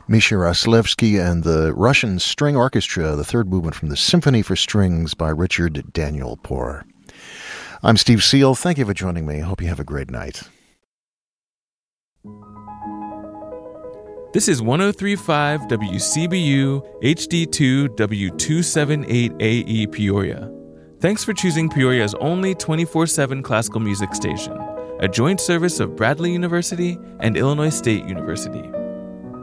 Misha Raslevsky and the Russian String Orchestra, the third movement from the Symphony for Strings by Richard Daniel Poor. I'm Steve Seal. Thank you for joining me. I hope you have a great night. This is 103.5 WCBU HD2 W278AE Peoria. Thanks for choosing Peoria's only 24/7 classical music station, a joint service of Bradley University and Illinois State University.